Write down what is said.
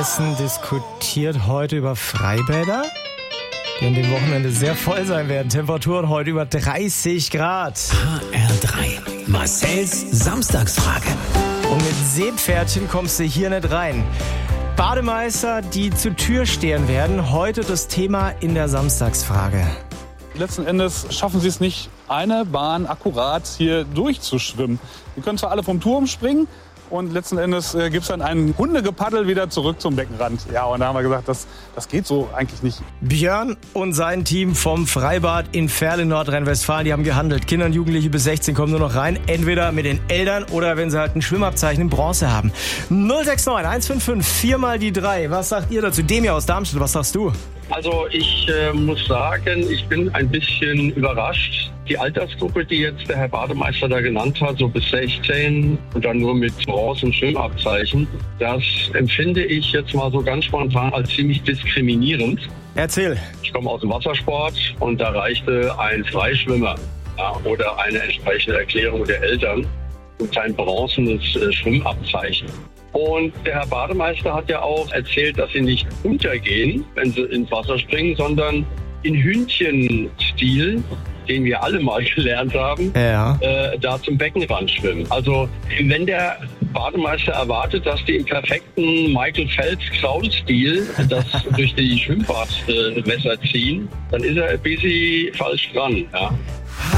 Hessen diskutiert heute über Freibäder, die an dem Wochenende sehr voll sein werden. Temperaturen heute über 30 Grad. HR3, Marcells Samstagsfrage. Und mit Seepferdchen kommst du hier nicht rein. Bademeister, die zur Tür stehen werden, heute das Thema in der Samstagsfrage. Letzten Endes schaffen sie es nicht, eine Bahn akkurat hier durchzuschwimmen. Die können zwar alle vom Turm springen und letzten Endes gibt es dann ein Hundegepaddel wieder zurück zum Beckenrand. Ja, und da haben wir gesagt, das geht so eigentlich nicht. Björn und sein Team vom Freibad in Verl in Nordrhein-Westfalen, die haben gehandelt. Kinder und Jugendliche bis 16 kommen nur noch rein, entweder mit den Eltern oder wenn sie halt ein Schwimmabzeichen in Bronze haben. 069 155 4 mal die 3. Was sagt ihr dazu? Dem hier aus Darmstadt, was sagst du? Also ich muss sagen, ich bin ein bisschen überrascht. Die Altersgruppe, die jetzt der Herr Bademeister da genannt hat, so bis 16 und dann nur mit Bronze- und Schwimmabzeichen, das empfinde ich jetzt mal so ganz spontan als ziemlich diskriminierend. Erzähl. Ich komme aus dem Wassersport und da reichte ein Freischwimmer oder eine entsprechende Erklärung der Eltern und ein bronzenes Schwimmabzeichen. Und der Herr Bademeister hat ja auch erzählt, dass sie nicht untergehen, wenn sie ins Wasser springen, sondern in Hündchenstil, den wir alle mal gelernt haben, da zum Beckenrand schwimmen. Also wenn der Bademeister erwartet, dass die im perfekten Michael Phelps-Kraul-Stil das durch die Schwimmbadwässer ziehen, dann ist er ein bisschen falsch dran. Ja.